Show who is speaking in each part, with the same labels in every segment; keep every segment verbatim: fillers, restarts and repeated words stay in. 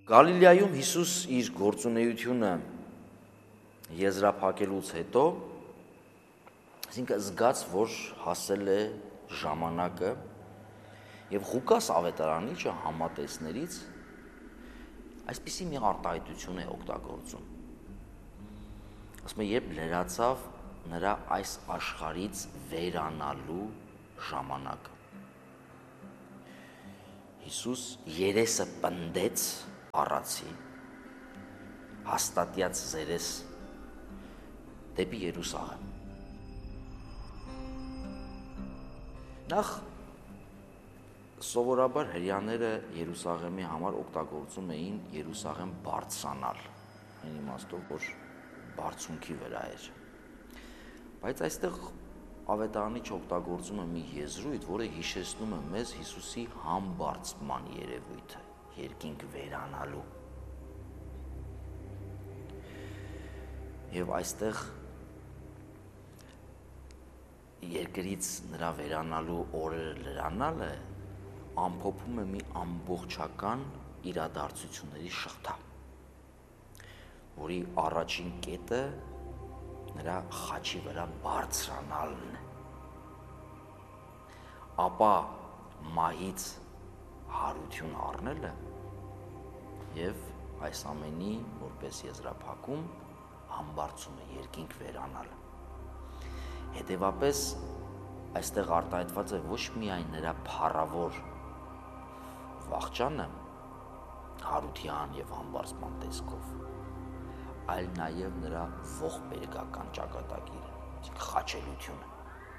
Speaker 1: Գալիլեայում Հիսուս իր գործունեությունը եզրափակելուց հետո, այսինքն զգաց, որ հասել է ժամանակը, եւ Ղուկաս ավետարանիչը համատեսներից այսպիսի մի արտահայտություն է օգտագործում։ Ասում է, երբ լրացավ նրա այս աշխարհից վերանալու ժամանակը։ Հիսուս երեսը պնդեց առացի, հաստատյաց զերես դեպի Երուսաղեմ։ Նախ սովորաբար հրեաները Երուսաղեմի համար օգտագործում էին Երուսաղեմ բարձրանալ, այն իմաստով, որ բարձունքի վրա էր։ Բայց այստեղ ավետարանիչը օգտագործում է մի եզրույթ, որը հիշեցնում է մեզ Հիսուսի համբարձման երևույթը, երկինք վերանալու։ Եվ այստեղ երկրից նրա վերանալու օրերը լրանալը ամփոփում է մի ամբողջական իրադարձությունների շղթա, որի առաջին կետը նրա խաչի վրա բարձրանալն է, ապա մահից հարություն առնելը եւ այս ամենի որպես եզրափակում համբարձումը, երկինք վերանալը։ Հետևապես այստեղ արտահայտված է ոչ միայն նրա փառավոր վախճանը հարության եւ համբարձման տեսքով, այլ նաեւ նրա ողբերգական ճակատագիրը, խաչելությունը։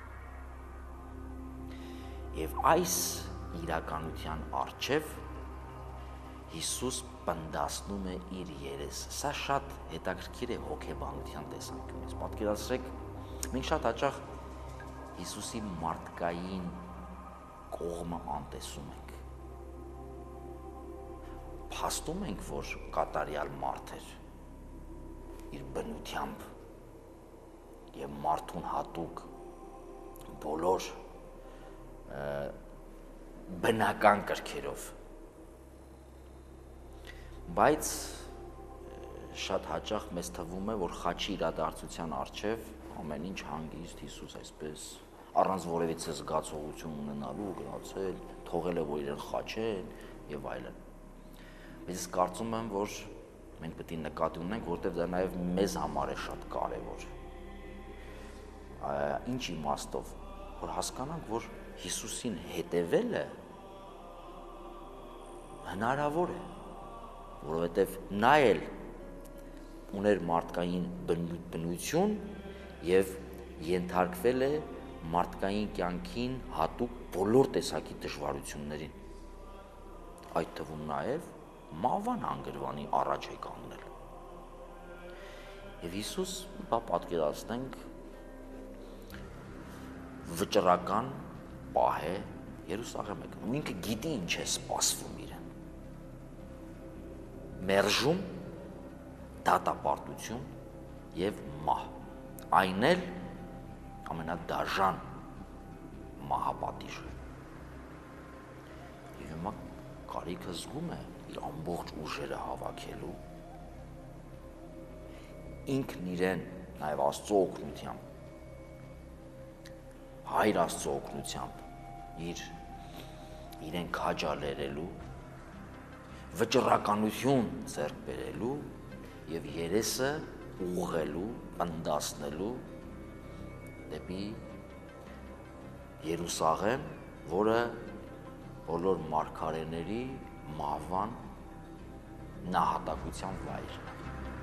Speaker 1: Եվ այս իրականության առջև Հիսուս պնդասնում է իր երեսը։ Սա շատ հետաքրքիր է հոգեբանության տեսանկյունից։ Պատկերացրեք, մենք շատ հաճախ Հիսուսի մարդկային կողմը անտեսում ենք։ Փաստում ենք, որ կատարյալ մարդ էր իր բնությամբ եւ մարդուն հատուկ բոլոր բնական կրքերով, բայց շատ հաճախ մեզ թվում է, որ խաչի իրադարձության առջև ամեն ինչ հանգիստ Հիսուս այսպես առանց որևիցե զգացողություն ունենալու գնացել, թողել է, որ իրեն խաչեն եւ այլն։ Բայց ես կարծում եմ, որ մենք պետք է նկատի ունենք, որտեղ դա նաեւ մեզ համար է շատ կարեւոր։ Ինչ իմաստով, որ հասկանանք, որ Հիսուսին հետևելը հնարավոր է, որովհետև նա էլ ուներ մարդկային բնություն եւ ենթարկվել է մարդկային կյանքին հատուկ բոլոր տեսակի դժվարություններին, այդ թվում նաեւ մահվան հանգրվանի առաջ է կանգնել։ Եվ Հիսուս, բա պատկերացնենք, վճռական պահ է Երուսաղեմ է գնում, ինքը գիտի ինչ է սպասվում իրեն։ Մերժում, դատապարտություն եւ մահ, այն էլ ամենադաժան մահապատիժը։ Եվ հիմա կարիքը զգում է իր ամբողջ ուժերը հավաքելու, ինքն իրեն նաեւ Աստծո օգնությամբ, Հայր Աստծո օգնությամբ իր իրեն քաջալերելու, վճռականություն ձեռք բերելու եւ երեսը ուղղելու, պնդասնելու դեպի Երուսաղեմ, որը բոլոր մարգարեների մահվան նահատակության վայրն է։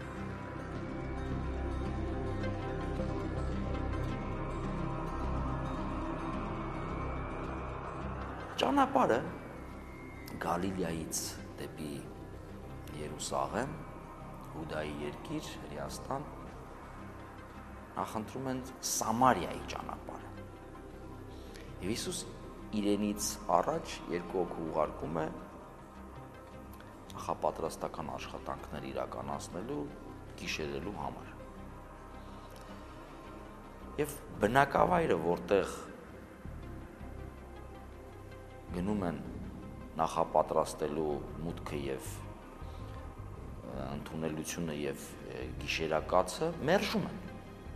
Speaker 1: Ճանապարհը Գալիլեայից դեպի Երուսաղեմ, Հուդայի երկիր, Հրեաստան, նախընտրում են Սամարիայի ճանապարհը։ Եվ Հիսուս իրենից առաջ երկու հոգու ուղարկում է նախապատրաստական աշխատանքներ իրականացնելու, գիշերելու համար։ Եվ բնակավայրը, որտեղ գնում են նախապատրաստելու մուտքը եւ ընդունելությունը եւ գիշերակացը մերժում են։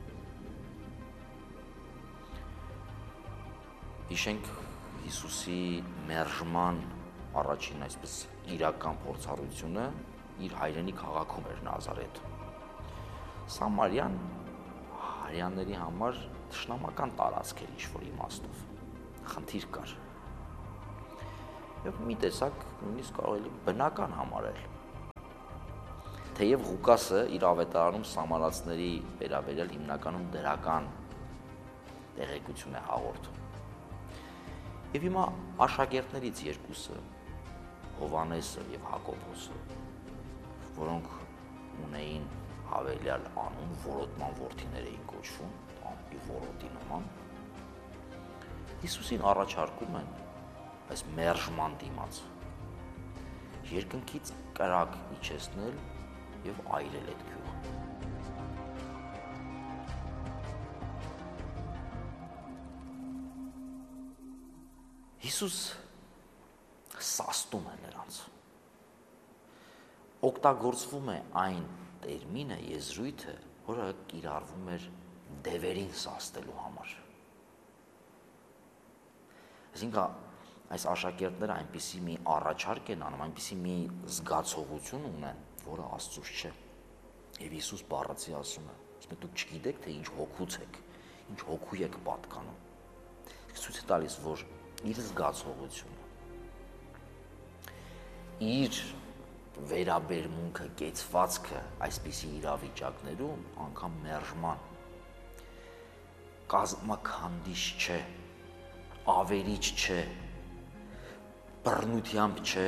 Speaker 1: Հիշենք Հիսուսի մերժման առաջին այսպես իրական փորձառությունը իր հայրենի քաղաքում էր Նազարեթ։ Սամարյան հարյանների համար թշնամական տարածք էր ինչ-որ իմաստով, խնդիր կար։ Եվ մի տեսակ նույնիսկ կարող է բնական համարել։ Թեև Ղուկասը իր ավետարանում սամարացների վերաբերյալ հիմնականում դրական տեղեկություն է հաղորդում։ Եվ հիմա աշակերտներից երկուսը, Հովհաննեսը եւ Հակոբոսը, որոնք ունեին հավելյալ անուն, որոտման որդիներ էին կոչվում, ամպի որոտի նման, Հիսուսին առաջարկում են այս մերժման դիմաց երկնքից կրակ իջեցնել եւ այրել այդ գյուղը։ Հիսուս սաստում է նրանց։ Օգտագործվում է այն տերմինը, եզրույթը, որը կիրառվում էր դևերին սաստելու համար։ Այսինքն այս աշակերտները այնպիսի մի առաջարկ են անում, այնպիսի մի զգացողություն ունեն, որը Աստծուց չէ։ Եվ Հիսուս բառացի ասում է, ասում է դուք չգիտեք, թե ինչ հոգուց եք, ինչ հոգու եք պատկանում։ Ցույց է տալիս, որ իր զգացողությունը, իր վերաբերմունքը, կեցվածքը այսպիսի իրավիճակներում անգամ մերժման կազմաքանդիչ չէ, ավերիչ չէ, բռնությամբ չէ։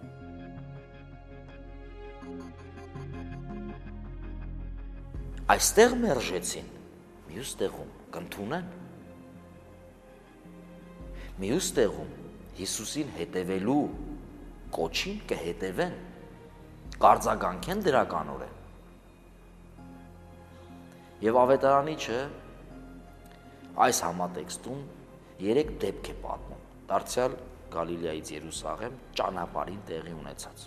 Speaker 1: Այստեղ մերժեցին, մյուս տեղում կընդունեն։ Մյուս տեղում Հիսուսին հետևելու կոչին կհետևեն, կարձագանքեն դրականորեն։ Եվ ավետարանիչը այս համատեքստում երեք դեպք է պատմում, դարձյալ Գալիլեայից Երուսաղեմ ճանապարհին տեղի ունեցած։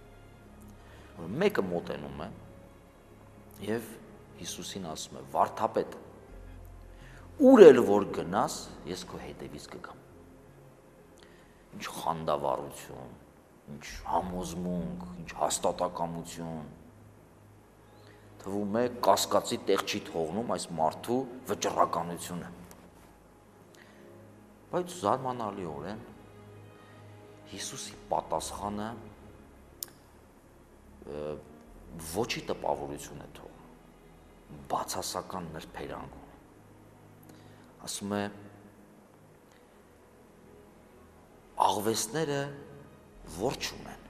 Speaker 1: Մեկը մոտենում է եւ Հիսուսին ասում է. «Վարդապետ, ուր էլ որ գնաս, ես քո հետևից կգամ»։ Ինչ խանդավառություն, ինչ համոզմունք, ինչ հաստատակամություն։ Թվում է կասկածի տեղ չի թողնում այս մարդու վճռականությունը։ Բայց զարմանալիորեն Հիսուսի պատասխանը ոչի տպավորություն է թողնում, բացասական նրբերանգ ունի։ Ասում է. «Աղվեսները ворջ ունեն,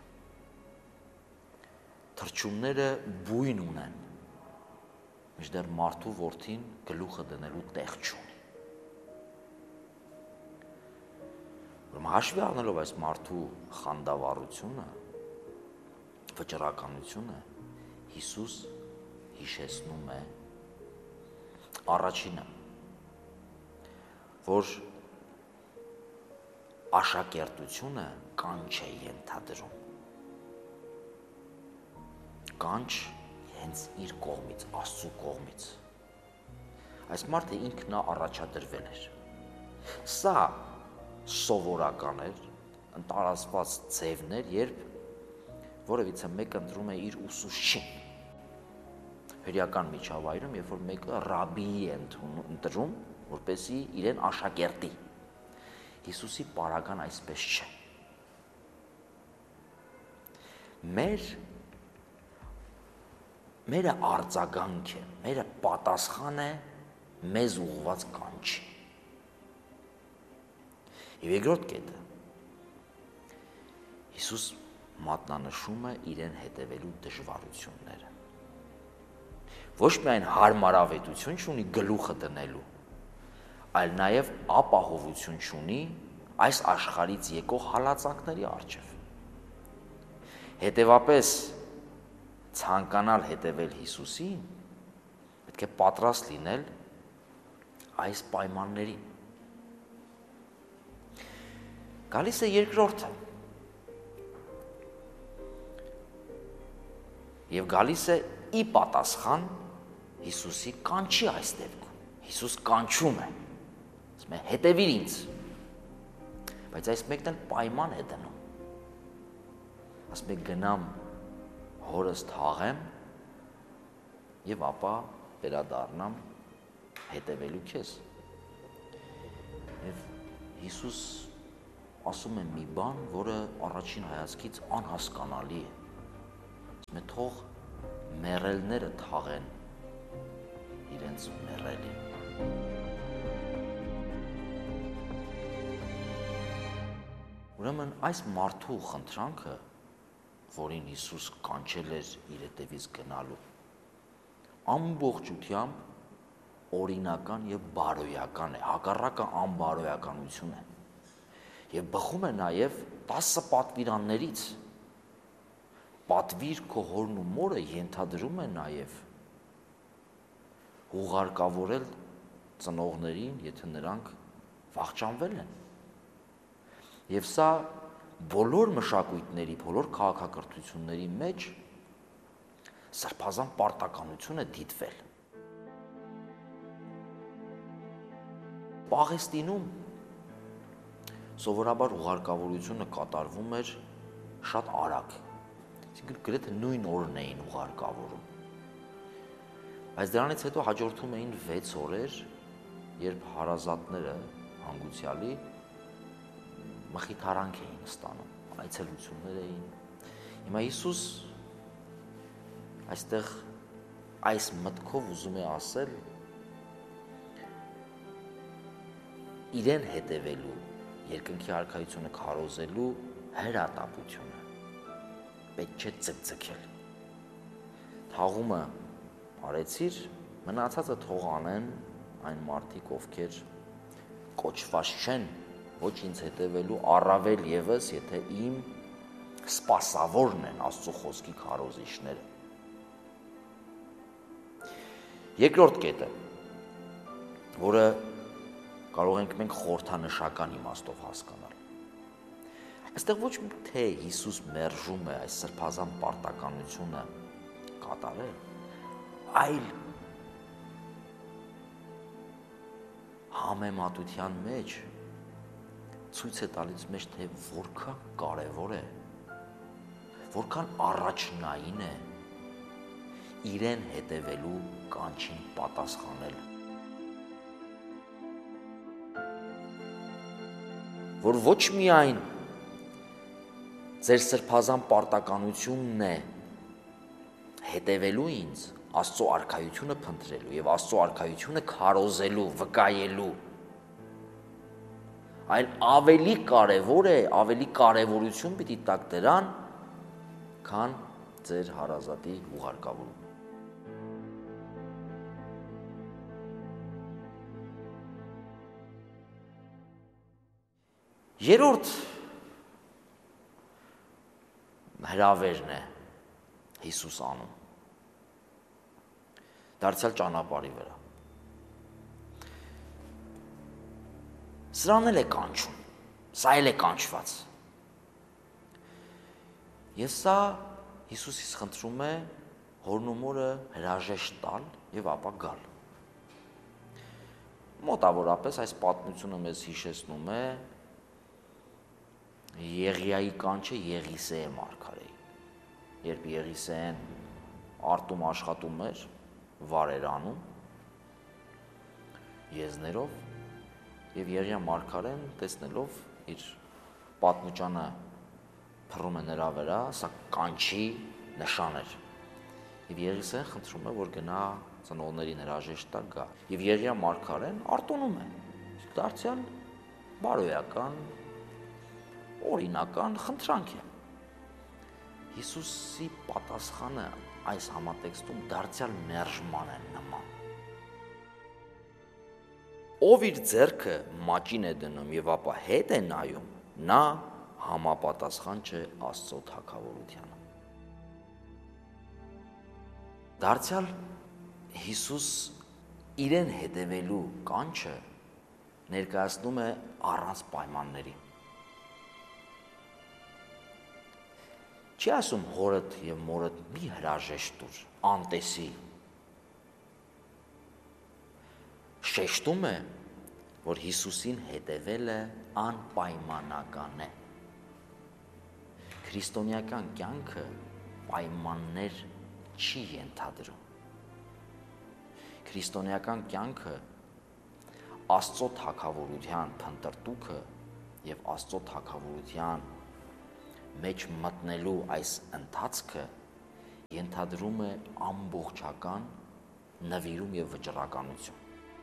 Speaker 1: թռչունները բույն ունեն, մինչդեռ մարդու որդին գլուխը դնելու տեղ չունի»։ Ուրեմն հաշվի առնելով այս մարդու խանդավառությունը, վճռականությունը, Հիսուս հիշեցնում է առաջինը, որ աշակերտությունը կանչ է ենթադրում։ Կանչ հենց իր կողմից, Աստծու կողմից։ Այս մարդը ինքն առաջադրվել էր։ Սա սովորական էր, ընտարացված ձևներ, երբ որևիցե մեկը ընտրում է իր ուսուցչին։ Հրեական միջավայրում, երբ որ մեկը ռաբբիի է ընտրում, որպեսզի իրեն աշակերտի։ Հիսուսի պարագան այսպես չէ։ Մեր մերը արձագանք է, մերը պատասխան է մեզ ուղղված կանչի։ Եվ երկրորդ կետը, Հիսուս մատնանշում է իրեն հետևելու դժվարությունները։ Ոչ միայն հարմարավետություն չունի գլուխը դնելու, այլ նաև ապահովություն չունի այս աշխարհից եկող հալածանքների առջև։ Հետևապես ցանկանալ հետևել Հիսուսին, պետք է պատրաստ լինել այս պայմաններին։ Գալիս է երկրորդը։ Եվ գալիս է ի պատասխան Հիսուսի կանչի այս դեպքում։ Հիսուս կանչում է, ասում է հետևիր ինձ, բայց այս մեկն էլ պայման է դնում, ասում է գնամ հորս թաղեմ և ապա վերադառնամ հետևելու քեզ։ Եվ Հիսուս ասում է մի բան, որը առաջին հայացքից անհասկանալի է, ասում է թող մեռելները թաղեն իրենց մեռելին։ Ուրեմն այս մարդու խնդրանքը, որին Հիսուս կանչել էր իր հետևից գնալու, ամբողջությամբ օրինական և բարոյական է, հակառակը անբարոյականություն է և բխում է նաև տասը պատվիրաններից։ Պատվիր քո հորն ու մորը ենթադրում է նաև ուղարկավորել ծնողներին, եթե նրանք վախճանվել են։ Եվ սա բոլոր մշակույթների, բոլոր քաղաքակրթությունների մեջ սրբազան պարտականություն է դիտվել։ Պաղեստինում սովորաբար ուղարկավորությունը կատարվում էր շատ արագ, այսինքն գրեթե նույն օրն էին ուղարկավորում։ Բայց դրանից հետո հաջորդում էին վեց օրեր, երբ հարազատները հանգուցյալի մխիթարանք էին ստանում, այցելություններ էին։ Հիմա Հիսուս այստեղ այս մտքով ուզում է ասել իրեն հետևելու, երկնքի արքայությունը քարոզելու հրատապությունը, պետք չէ ձգձգել։ Թաղումը արեցիր, մնացածը թող անեն այն մարդիկ, ովքեր կոչված չեն ոչ ինձ հետևելու, առավել ևս, եթե իմ սպասավորն են Աստծո խոսքի քարոզիչները։ Երկրորդ կետը, որը կարող ենք մենք խորհրդանշական իմաստով հասկանալ։ Այստեղ ոչ թե Հիսուս մերժում է այս սրբազան պարտականությունը կատարել, այլ համեմատության մեջ ցույց է տալիս մեզ, թե որքան կարևոր է, որքան առաջնային է իրեն հետևելու կանչին պատասխանել։ Որ ոչ միայն ձեր սրբազան պարտականությունն է հետևելու ինձ, Աստծո արքայությունը փնտրելու և Աստծո արքայությունը քարոզելու, վկայելու, այլ ավելի կարևոր է, ավելի կարևորություն պիտի տաք դրան, քան ձեր հարազատի ուղարկավորումը։ Երրորդ հրավերն է Հիսուս անում դարձյալ ճանապարհի վրա։ Սրան էլ է կանչում, սա էլ է կանչված։ Եվ սա Հիսուսից խնդրում է հորն ու մորը հրաժեշտ տալ և ապա գալ։ Մոտավորապես այս պատմությունը մեզ հիշեցնում է Եղիայի կանչը Եղիսեե մարգարեի, երբ Եղիսեեն արտում աշխատում էր, վարեր անում եզներով, և Եղիա մարգարեն տեսնելով իր պատմուճանը փռում է նրա վրա, սա կանչի նշան էր, և Եղիսեեն խնդրում է, որ գնա ծնողներին հրաժեշտ տա գա, և Եղիա մարգարեն արտոնում է, դարձյալ բարոյական, օրինական խնդրանք է։ Հիսուսի պատասխանը այս համատեքստում դարձյալ մերժման է նման։ Ով իր ձեռքը մաճին է դնում և ապա հետ է նայում, նա համապատասխան չէ Աստծո թագավորությանը։ Դարձյալ Հիսուս իրեն հետևելու կանչը ներկայացնում է առանց պայմանների։ Չի ասում հորդ եւ մորդ մի հրաժեշտ տուր, անտեսի։ Շեշտում է, որ Հիսուսին հետևելը անպայմանական է։ Քրիստոնեական կյանքը պայմաններ չի ենթադրում։ Քրիստոնեական կյանքը Աստծո թագավորության փնտրտուքը եւ Աստծո թագավորության մեջ մտնելու այս ընթացքը ենթադրում է ամբողջական նվիրում եւ վճռականություն։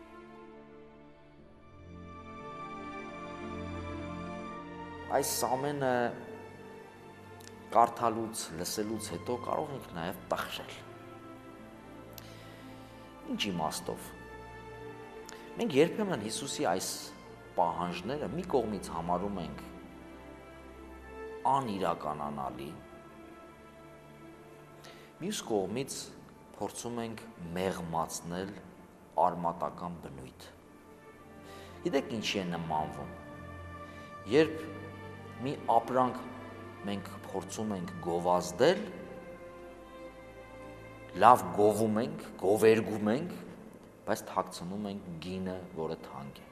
Speaker 1: Այս ամենը կարդալուց, լսելուց հետո կարող ենք նաև տխրել։ Ինչ իմաստով։ Մենք երբեմն Հիսուսի այս պահանջները մի կողմից համարում ենք անիրականանալի, մյուս կողմից փորձում ենք մեղմացնել արմատական բնույթ։ Գիտեք ինչի է նմանվում։ Երբ մի ապրանք մենք փորձում ենք գովազդել, լավ գովում ենք, գովերգում ենք, բայց թաքցնում ենք գինը, որը թանկ է։